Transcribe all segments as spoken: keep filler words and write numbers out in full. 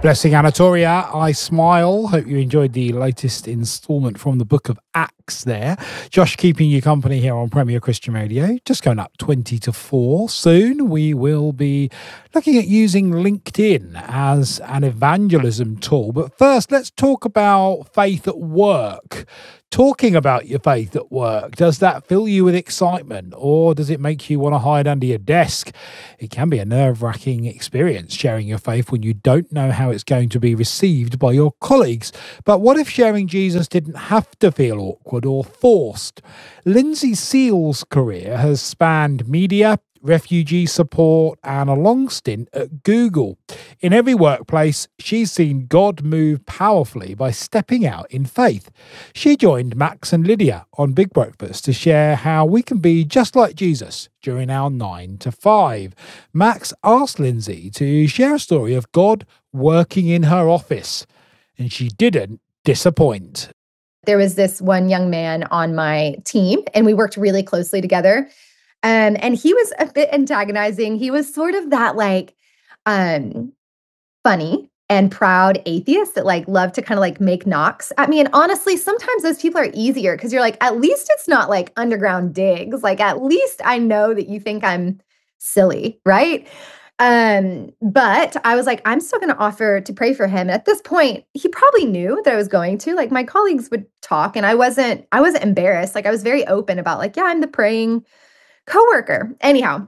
Blessing Anatolia, I Smile. Hope you enjoyed the latest instalment from the book of Acts there. Josh keeping you company here on Premier Christian Radio. Just going up twenty to four. Soon we will be looking at using LinkedIn as an evangelism tool. But first, let's talk about faith at work. Talking about your faith at work, does that fill you with excitement, or does it make you want to hide under your desk? It can be a nerve-wracking experience sharing your faith when you don't know how it's going to be received by your colleagues. But what if sharing Jesus didn't have to feel awkward or forced? Lindsay Seal's career has spanned media, refugee support, and a long stint at Google. In every workplace, she's seen God move powerfully by stepping out in faith. She joined Max and Lydia on Big Breakfast to share how we can be just like Jesus during our nine to five. Max asked Lindsay to share a story of God working in her office, and she didn't disappoint. There was this one young man on my team, and we worked really closely together. Um, and he was a bit antagonizing. He was sort of that like um, funny and proud atheist that like loved to kind of like make knocks at me. And honestly, sometimes those people are easier because you're like, at least it's not like underground digs. Like at least I know that you think I'm silly, right? Um, but I was like, I'm still going to offer to pray for him. And at this point, he probably knew that I was going to. Like my colleagues would talk, and I wasn't. I wasn't embarrassed. Like I was very open about like, yeah, I'm the praying coworker. Anyhow,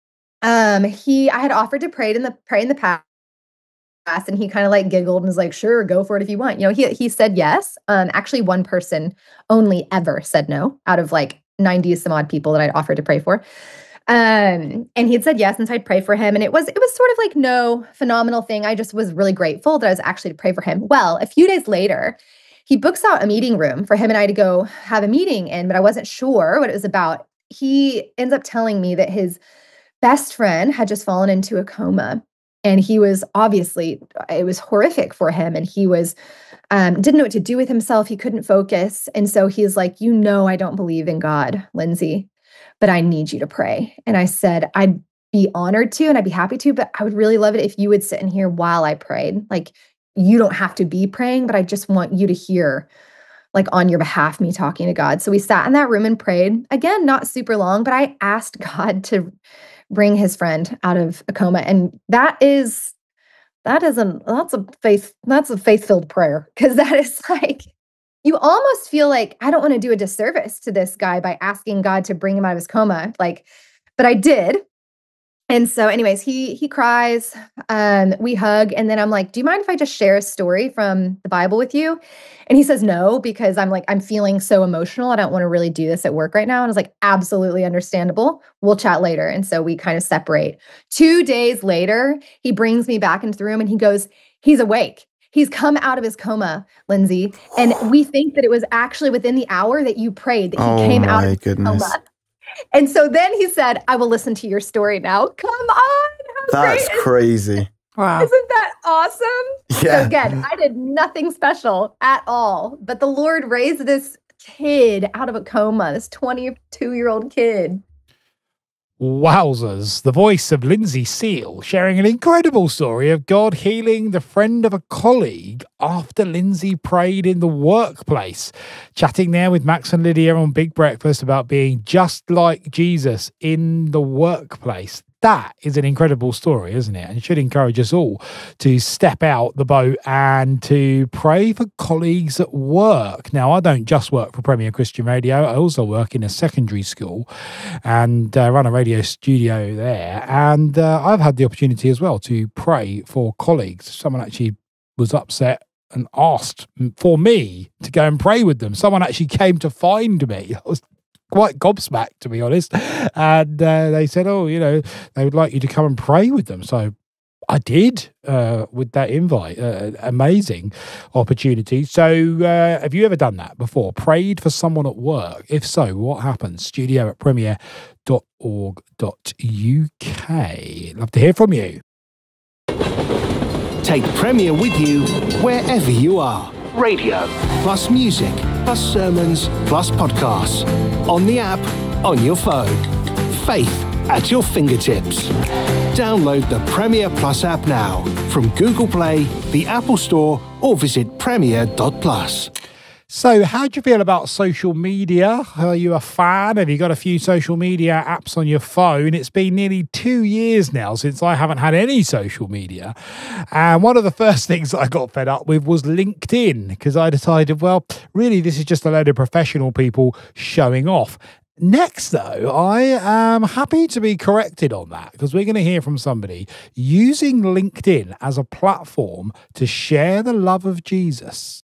um, he, I had offered to pray in the pray in the past, and he kind of like giggled and was like, "Sure, go for it if you want." You know, he he said yes. Um, actually, one person only ever said no out of like ninety some odd people that I'd offered to pray for. Um, and he had said yes, and so I'd pray for him, and it was it was sort of like no phenomenal thing. I just was really grateful that I was actually to pray for him. Well, a few days later, he books out a meeting room for him and I to go have a meeting in, but I wasn't sure what it was about. He ends up telling me that his best friend had just fallen into a coma, and he was obviously, it was horrific for him. And he was, um, didn't know what to do with himself. He couldn't focus. And so he's like, you know, I don't believe in God, Lindsay, but I need you to pray. And I said, I'd be honored to, and I'd be happy to, but I would really love it if you would sit in here while I prayed. Like, you don't have to be praying, but I just want you to hear like on your behalf, me talking to God. So we sat in that room and prayed. Again, not super long, but I asked God to bring his friend out of a coma. And that is, that is a, that's a faith, that's a faith-filled prayer. Cause that is like, you almost feel like, I don't want to do a disservice to this guy by asking God to bring him out of his coma. Like, but I did. And so anyways, he he cries, um, we hug, and then I'm like, do you mind if I just share a story from the Bible with you? And he says no, because I'm like, I'm feeling so emotional. I don't want to really do this at work right now. And I was like, absolutely understandable. We'll chat later. And so we kind of separate. Two days later, he brings me back into the room and he goes, he's awake. He's come out of his coma, Lindsay. And we think that it was actually within the hour that you prayed that he oh came out of his goodness. coma. And so then he said, I will listen to your story now. Come on. How That's great crazy. Wow. Isn't that awesome? Yeah. So again, I did nothing special at all, but the Lord raised this kid out of a coma, this twenty-two-year-old kid. Wowzers. The voice of Lindsay Seal sharing an incredible story of God healing the friend of a colleague after Lindsay prayed in the workplace. Chatting there with Max and Lydia on Big Breakfast about being just like Jesus in the workplace. That is an incredible story, isn't it? And should encourage us all to step out the boat and to pray for colleagues at work. Now, I don't just work for Premier Christian Radio. I also work in a secondary school and uh, run a radio studio there. And uh, I've had the opportunity as well to pray for colleagues. Someone actually was upset and asked for me to go and pray with them. Someone actually came to find me. I was quite gobsmacked, to be honest. And uh, they said, oh, you know, they would like you to come and pray with them. So I did uh, with that invite. Uh, amazing opportunity. So uh, have you ever done that before? Prayed for someone at work? If so, what happens? Studio at premier dot org dot U K. Love to hear from you. Take Premier with you wherever you are. Radio, plus music, plus sermons, plus podcasts. On the app, on your phone. Faith at your fingertips. download the Premier Plus app now from Google Play, the Apple Store, or visit premier dot plus. So how do you feel about social media? Are you a fan? Have you got a few social media apps on your phone? It's been nearly two years now since I haven't had any social media. And one of the first things that I got fed up with was LinkedIn, because I decided, well, really, this is just a load of professional people showing off. Next, though, I am happy to be corrected on that, because we're going to hear from somebody using LinkedIn as a platform to share the love of Jesus.